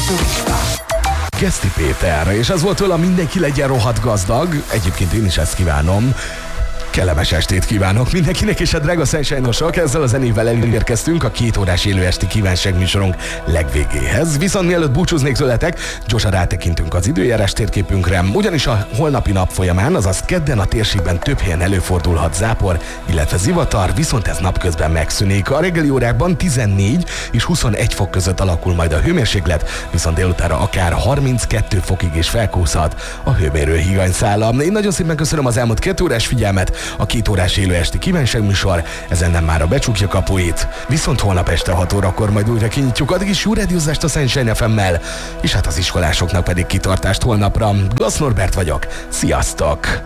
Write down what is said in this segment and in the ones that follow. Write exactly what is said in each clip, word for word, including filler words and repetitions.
Geszti Péter, és az volt tőle, mindenki legyen rohadt gazdag. Egyébként én is ezt kívánom. Kellemes estét kívánok mindenkinek, és a drága Sunshine-osok, ezzel a zenével elérkeztünk a két órás élő esti kívánságműsorunk legvégéhez. Viszont mielőtt búcsúznék tőletek, gyorsan rátekintünk az időjárás térképünkre, ugyanis a holnapi nap folyamán, azaz kedden a térségben több helyen előfordulhat zápor, illetve zivatar, viszont ez napközben megszűnik. A reggeli órákban tizennégy és huszonegy fok között alakul majd a hőmérséklet, viszont délutára akár harminckettő fokig is felkúszhat a hőmérő higanyszála. Én nagyon szépen köszönöm az elmúlt két órás figyelmet. A két órás élő esti kívánságműsor ezen nem mára becsukja kapuit, viszont holnap este hat órakor majd újra kinyitjuk, addig is jó rádiózást a Sunshine ef emmel, és hát az iskolásoknak pedig kitartást holnapra. Glass Norbert vagyok, sziasztok!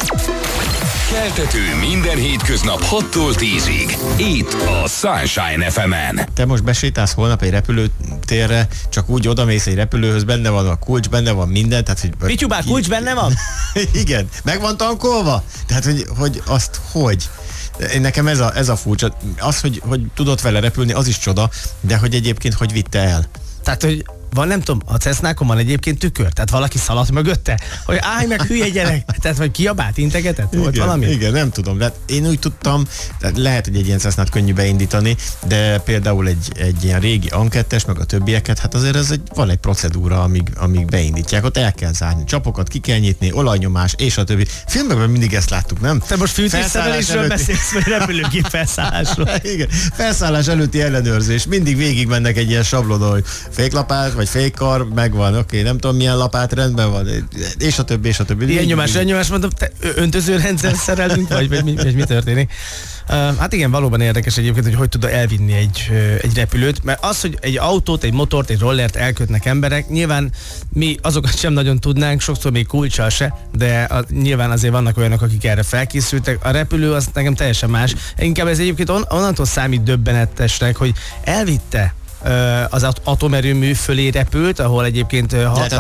Keltető minden hétköznap hattól tízig, itt a Sunshine ef emen. Te most besétálsz holnap egy repülőtérre, csak úgy odamész egy repülőhöz, benne van a kulcs, benne van minden, tehát hogy... Pityubá, kulcs benne van? Igen, meg van tankolva? Tehát, hogy, hogy azt hogy? Nekem ez a, ez a furcsa. Az, hogy, hogy tudott vele repülni, az is csoda, de hogy egyébként hogy vitte el? Tehát, hogy van, nem tudom, a Cessnákon van egyébként tükör, tehát valaki szaladt mögötte, hogy állj meg, hülye gyerek, tehát hogy kiabált, integetett, volt igen, valami? Igen, nem tudom, de én úgy tudtam, tehát lehet, hogy egy ilyen Cessnát könnyű beindítani, de például egy, egy ilyen régi ankettes, meg a többieket, hát azért ez egy, van egy procedúra, amíg, amíg beindítják, ott el kell zárni, csapokat ki kell nyitni, olajnyomás, és a többi. Filmekben mindig ezt láttuk, nem? Te most fűtésszerelésről előtti... beszélsz, vagy repülőgép felszállásról? Igen, felszállás előtti ellenőrzés, mindig végig mennek egy ilyen sablon, hogy féklapát, vagy fékkar, megvan, oké, nem tudom milyen lapát, rendben van, és a többi, és a többi. Ilyen nyomás, ilyen nyomás, mondom, te öntözőrendszer szerelünk, vagy, vagy, mi, vagy mi történik? Uh, hát igen, valóban érdekes egyébként, hogy hogy tud elvinni egy, egy repülőt, mert az, hogy egy autót, egy motort, egy rollert elkötnek emberek, nyilván mi azokat sem nagyon tudnánk, sokszor még kulccsal se, de a, nyilván azért vannak olyanok, akik erre felkészültek. A repülő az nekem teljesen más. Inkább ez egyébként on, onnantól számít döbbenetesnek, hogy elvitte az atomerőmű fölé repült, ahol egyébként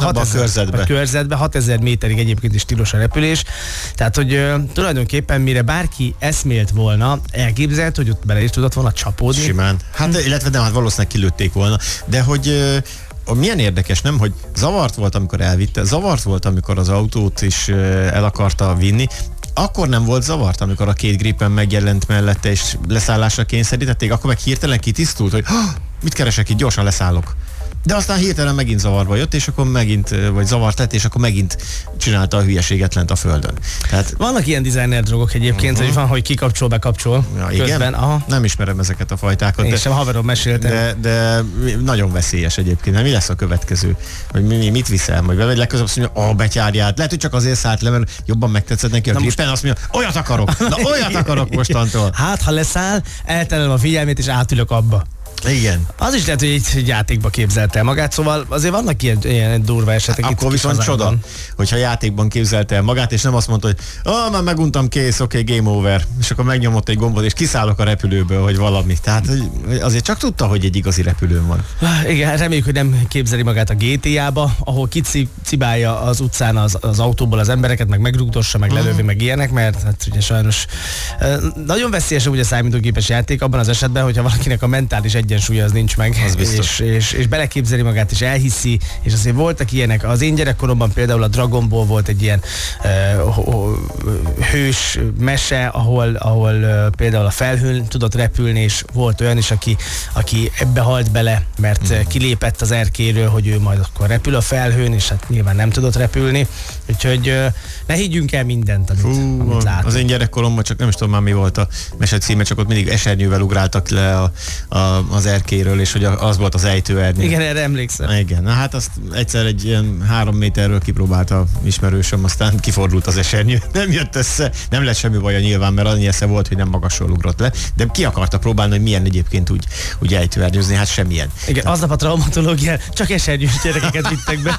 körzetbe, hatezer méterig egyébként is tilos a repülés. Tehát, hogy uh, tulajdonképpen mire bárki eszmélt volna, elképzelt, hogy ott bele is tudott volna csapódni. Simán. Hát, hm. illetve nem, hát valószínűleg kilőtték volna. De hogy uh, milyen érdekes, nem, hogy zavart volt, amikor elvitte, zavart volt, amikor az autót is uh, el akarta vinni. Akkor nem volt zavart, amikor a két Gripen megjelent mellette, és leszállásra kényszerítették, akkor meg hirtelen kitisztult, hogy mit keresek itt, gyorsan leszállok. De aztán hirtelen megint zavarba jött, és akkor megint, vagy zavart lett, és akkor megint csinálta a hülyeséget lent a földön. Tehát, vannak ilyen designer drogok egyébként, uh-huh. hogy van, hogy kikapcsol, bekapcsol. Ja, igen? Közben. Aha. Nem ismerem ezeket a fajtákat. Én de, sem haverom meséltem. De, de nagyon veszélyes egyébként. Nem, mi lesz a következő? Hogy mi, mit viszel? Majd bevegy legközelebb azt mondja, a betyárját. Lehet, hogy csak azért szállt le, mert jobban megtetszett neki a Gripen, azt mondja, olyat akarok. Na, olyat akarok mostantól. Hát, ha leszáll, elterelem a figyelmét, és átülök abba. Igen. Az is lehet, hogy egy, egy játékba képzelte el magát, szóval azért vannak ilyen, ilyen durva esetek. Akkor viszont csoda, hogyha játékban képzelte el magát, és nem azt mondta, hogy ah, már meguntam, kész, oké, okay, game over, és akkor megnyomott egy gombot, és kiszállok a repülőből, hogy valami. Tehát hogy azért csak tudta, hogy egy igazi repülőn van. Igen, reméljük, hogy nem képzeli magát a gé té á-ba, ahol kicibálja az utcán az, az autóból az embereket, meg megrúgdossa, meg lelövi, meg ilyenek, mert hát ugye sajnos nagyon veszélyes ugye a számítógépes játék abban az esetben, hogyha valakinek a mentális egyensúlya az nincs meg, és, és, és beleképzeli magát, és elhiszi, és azért voltak ilyenek. Az én gyerekkoromban például a Dragon Ball volt egy ilyen uh, hős mese, ahol, ahol uh, például a felhőn tudott repülni, és volt olyan is, aki, aki ebbe halt bele, mert uh, kilépett az erkéről, hogy ő majd akkor repül a felhőn, és hát nyilván nem tudott repülni. Úgyhogy uh, ne higgyünk el mindent, amit, Fú, amit látunk. Az én gyerekkoromban csak nem is tudom már mi volt a mese címe, csak ott mindig esernyővel ugráltak le a, a, az erkéről, és hogy az volt az ejtőernyő. Igen, erre emlékszem. Igen, na hát azt egyszer egy ilyen három méterről kipróbálta ismerősöm, aztán kifordult az esernyő. Nem jött össze, nem lett semmi baja nyilván, mert annyi esze volt, hogy nem magasról ugrott le, de ki akarta próbálni, hogy milyen egyébként úgy, úgy ejtőernyőzni, hát semmilyen. Igen, aznap a traumatológián csak esernyős gyerekeket vittek be.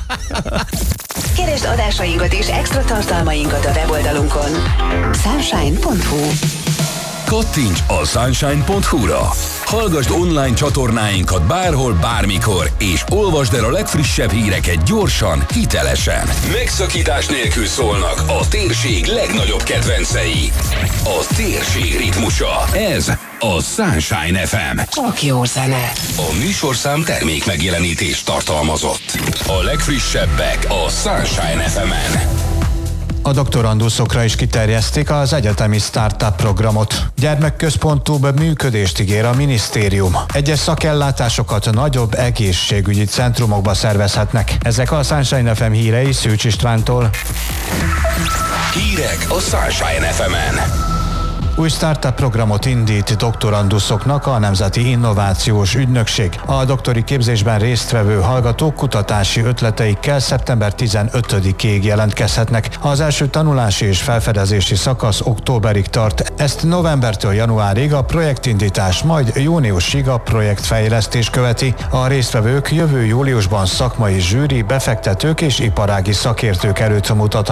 Keresd adásainkat és extra tartalmainkat a weboldalunkon sunshine pont hu. Kattints a sunshine pont hu-ra. Hallgasd online csatornáinkat bárhol, bármikor, és olvasd el a legfrissebb híreket gyorsan, hitelesen. Megszakítás nélkül szólnak a térség legnagyobb kedvencei. A térség ritmusa. Ez a Sunshine ef em. Csak jó zene. A műsorszám termék megjelenítést tartalmazott. A legfrissebbek a Sunshine ef emen. A doktoranduszokra is kiterjesztik az egyetemi startup programot. Gyermekközpontúbb működést ígér a minisztérium. Egyes szakellátásokat nagyobb egészségügyi centrumokba szervezhetnek. Ezek a Sunshine ef em hírei Szűcs Istvántól. Hírek a Sunshine ef emen. Új startup programot indít doktoranduszoknak a Nemzeti Innovációs Ügynökség. A doktori képzésben résztvevő hallgatók kutatási ötleteikkel szeptember tizenötödikéig jelentkezhetnek. Az első tanulási és felfedezési szakasz októberig tart. Ezt novembertől januárig a projektindítás, majd júniusig a projektfejlesztés követi. A résztvevők jövő júliusban szakmai zsűri, befektetők és iparági szakértők előtt mutathatják